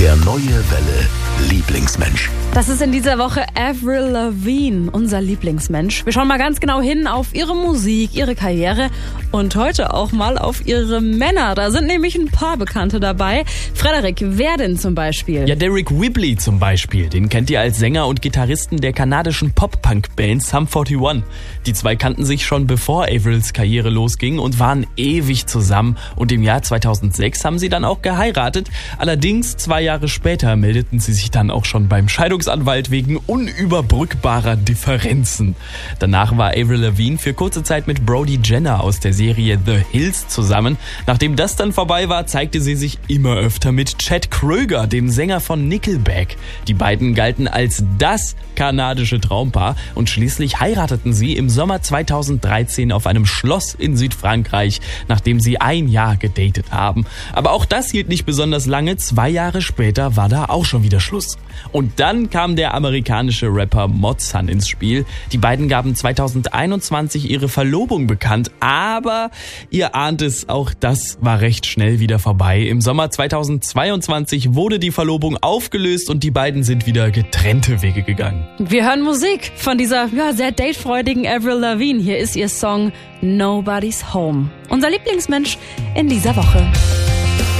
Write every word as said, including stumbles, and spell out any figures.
Der neue Welle Lieblingsmensch. Das ist in dieser Woche Avril Lavigne, unser Lieblingsmensch. Wir schauen mal ganz genau hin auf ihre Musik, ihre Karriere und heute auch mal auf ihre Männer. Da sind nämlich ein paar Bekannte dabei. Frederik, wer denn zum Beispiel? Ja, Deryck Whibley zum Beispiel. Den kennt ihr als Sänger und Gitarristen der kanadischen Pop-Punk-Band Sum forty-one. Die zwei kannten sich schon bevor Avrils Karriere losging und waren ewig zusammen. Und im Jahr zweitausendsechs haben sie dann auch geheiratet. Allerdings zwei Jahre später meldeten sie sich dann auch schon beim Scheidungsanwalt wegen unüberbrückbarer Differenzen. Danach war Avril Lavigne für kurze Zeit mit Brody Jenner aus der Serie The Hills zusammen. Nachdem das dann vorbei war, zeigte sie sich immer öfter mit Chad Kroeger, dem Sänger von Nickelback. Die beiden galten als das kanadische Traumpaar und schließlich heirateten sie im Sommer zweitausenddreizehn auf einem Schloss in Südfrankreich, nachdem sie ein Jahr gedatet haben. Aber auch das hielt nicht besonders lange. Zwei Jahre später war da auch schon wieder Schluss. Und dann kam der amerikanische Rapper Mod Sun ins Spiel. Die beiden gaben zweitausendeinundzwanzig ihre Verlobung bekannt, aber ihr ahnt es, auch das war recht schnell wieder vorbei. Im Sommer zweitausendzweiundzwanzig wurde die Verlobung aufgelöst und die beiden sind wieder getrennte Wege gegangen. Wir hören Musik von dieser ja, sehr datefreudigen Avril Lavigne. Hier ist ihr Song Nobody's Home. Unser Lieblingsmensch in dieser Woche.